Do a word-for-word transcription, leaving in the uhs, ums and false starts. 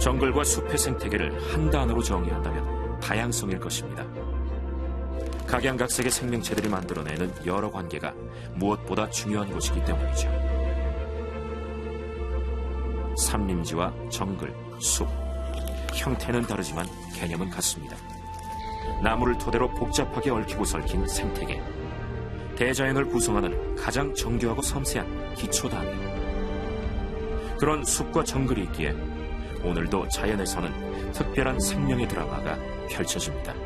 정글과 숲의 생태계를 한 단어로 정의한다면 다양성일 것입니다. 각양각색의 생명체들이 만들어내는 여러 관계가 무엇보다 중요한 것이기 때문이죠. 산림지와 정글, 숲, 형태는 다르지만 개념은 같습니다. 나무를 토대로 복잡하게 얽히고 설킨 생태계, 대자연을 구성하는 가장 정교하고 섬세한 기초단위. 그런 숲과 정글이 있기에 오늘도 자연에서는 특별한 생명의 드라마가 펼쳐집니다.